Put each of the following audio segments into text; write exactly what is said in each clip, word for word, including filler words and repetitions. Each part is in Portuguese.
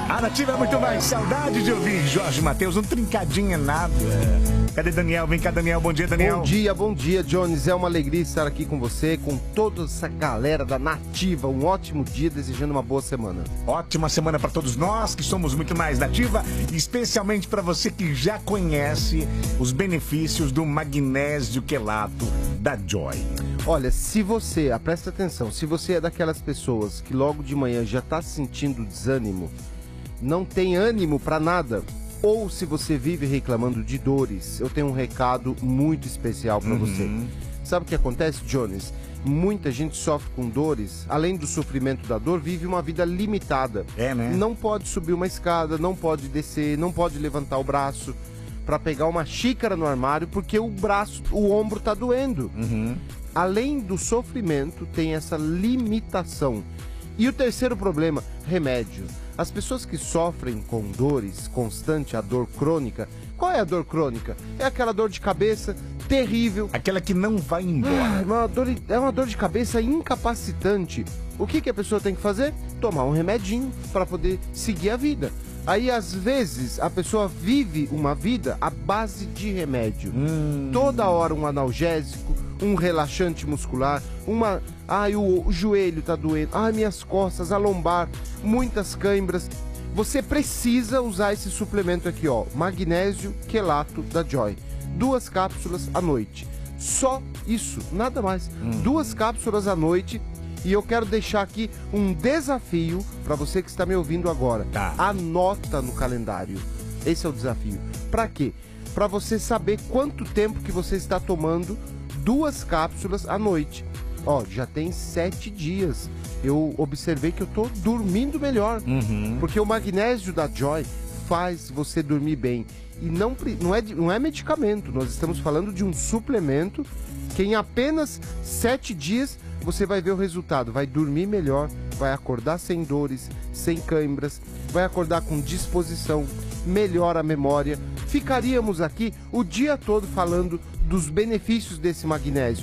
A Nativa é muito mais. Saudade de ouvir Jorge Mateus, um trincadinho é nada. Cadê Daniel? Vem cá, Daniel. Bom dia, Daniel. Bom dia, bom dia, Jones. É uma alegria estar aqui com você, com toda essa galera da Nativa. Um ótimo dia, desejando uma boa semana. Ótima semana para todos nós que somos muito mais Nativa, especialmente para você que já conhece os benefícios do magnésio quelato da Joy. Olha, se você, ah, presta atenção, se você é daquelas pessoas que logo de manhã já está sentindo desânimo, não tem ânimo para nada, ou se você vive reclamando de dores, eu tenho um recado muito especial para Uhum. você. Sabe o que acontece, Jones? Muita gente sofre com dores, além do sofrimento da dor, vive uma vida limitada. É, né? Não pode subir uma escada, não pode descer, não pode levantar o braço para pegar uma xícara no armário, porque o braço, o ombro tá doendo. Uhum. Além do sofrimento, tem essa limitação. E o terceiro problema, remédio. As pessoas que sofrem com dores constante, a dor crônica, qual é a dor crônica? É aquela dor de cabeça terrível. Aquela que não vai embora. Ah, uma dor, é uma dor de cabeça incapacitante. O que, que a pessoa tem que fazer? Tomar um remedinho para poder seguir a vida. Aí, às vezes, a pessoa vive uma vida à base de remédio. Hum. Toda hora um analgésico, um relaxante muscular, uma... Ai, o, o joelho tá doendo, ai, minhas costas, a lombar, muitas câimbras. Você precisa usar esse suplemento aqui, ó, magnésio quelato da Joy. Duas cápsulas à noite. Só isso, nada mais. Hum. Duas cápsulas à noite. E eu quero deixar aqui um desafio para você que está me ouvindo agora. Tá. Anota no calendário. Esse é o desafio. Para quê? Para você saber quanto tempo que você está tomando duas cápsulas à noite. Ó, já tem sete dias. Eu observei que eu tô dormindo melhor. Uhum. Porque o magnésio da Joy faz você dormir bem. E não, não, é, não é medicamento. Nós estamos falando de um suplemento que em apenas sete dias você vai ver o resultado. Vai dormir melhor, vai acordar sem dores, sem câimbras, vai acordar com disposição, melhora a memória. Ficaríamos aqui o dia todo falando dos benefícios desse magnésio.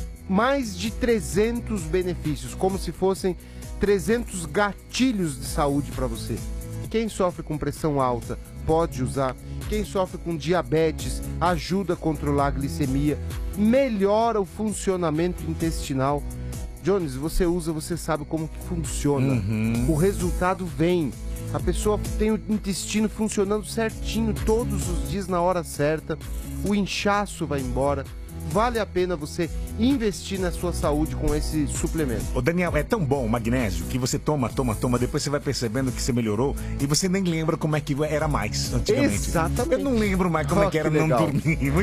Mais de trezentos benefícios, como se fossem trezentos gatilhos de saúde para você. Quem sofre com pressão alta pode usar. Quem sofre com diabetes ajuda a controlar a glicemia, melhora o funcionamento intestinal. Jones, você usa, você sabe como que funciona. Uhum. O resultado vem. A pessoa tem o intestino funcionando certinho todos os dias na hora certa. O inchaço vai embora. Vale a pena você investir na sua saúde com esse suplemento. Ô Daniel, é tão bom o magnésio que você toma, toma, toma, depois você vai percebendo que você melhorou e você nem lembra como é que era mais antigamente. Exatamente. Eu não lembro mais como Oh, é que era que não legal. dormir.